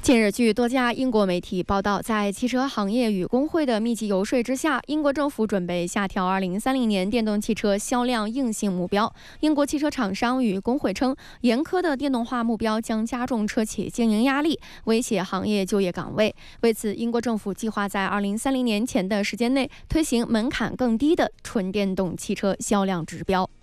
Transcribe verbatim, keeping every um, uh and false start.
近日，据多家英国媒体报道，在汽车行业与工会的密集游说之下，英国政府准备下调二零三零年电动汽车销量硬性目标。英国汽车厂商与工会称，严苛的电动化目标将加重车企经营压力，威胁行业就业岗位。为此，英国政府计划在二零三零年前的时间内推行门槛更低的纯电动汽车销量指标。